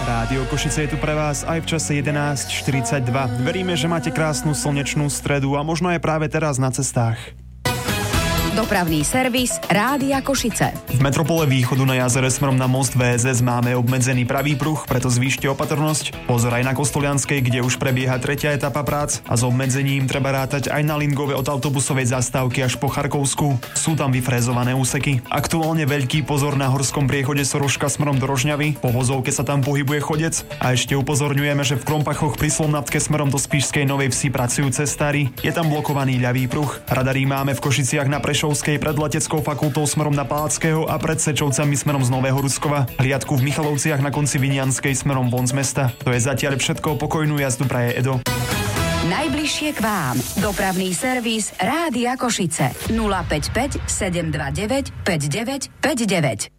Rádio Košice je tu pre vás aj v čase 11:42. Veríme, že máte krásnu slnečnú stredu a možno aj práve teraz na cestách. Dopravný servis Rádia Košice. V metropole východu na jazere smerom na most VSS máme obmedzený pravý pruh, preto zvýšte opatrnosť. Pozor aj na Kostolianskej, kde už prebieha tretia etapa prác a s obmedzením treba rátať aj na Lingove od autobusovej zastávky až po Charkovsku. Sú tam vyfrézované úseky. Aktuálne veľký pozor na horskom priechode Soroška smerom do Rožňavy. Po vozovke sa tam pohybuje chodec a ešte upozorňujeme, že v Krompachoch pri Slomnatke smerom do Spišskej Novej Vsi pracujú cestári. Je tam blokovaný ľavý pruh. Radary máme v Košiciach na Prešovskej pred leteckou fakultou smerom na Palackého a pred Sečovcami smerom z Nového Ruskova. Hliadku v Michalovciach na konci Vinianskej smerom von z mesta. To je zatiaľ všetko, pokojnú jazdu praje Edo. Najbližšie k vám. Dopravný servis Rádia Košice. 055 729 5959.